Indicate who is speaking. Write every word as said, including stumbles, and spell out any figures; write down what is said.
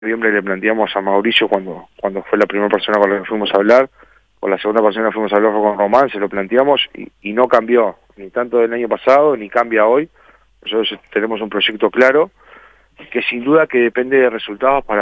Speaker 1: noviembre le planteamos a Mauricio cuando cuando fue la primera persona con la que fuimos a hablar, o la segunda persona que fuimos a hablar fue con Román, se lo planteamos y, y no cambió, ni tanto del año pasado, ni cambia hoy. Nosotros tenemos un proyecto claro, que sin duda que depende de resultados para